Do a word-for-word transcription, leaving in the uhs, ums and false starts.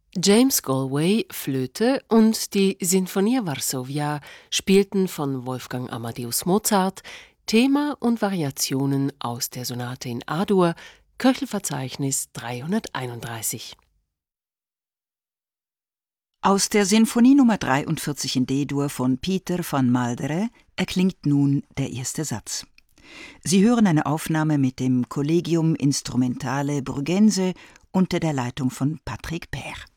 James Galway, Flöte, und die Sinfonia Varsovia spielten von Wolfgang Amadeus Mozart Thema und Variationen aus der Sonate in A-Dur, Köchelverzeichnis dreihunderteinunddreißig. Aus der Sinfonie Nummer dreiundvierzig in D-Dur von Pieter van Maldere erklingt nun der erste Satz. Sie hören eine Aufnahme mit dem Collegium Instrumentale Bruggense unter der Leitung von Patrick Peer.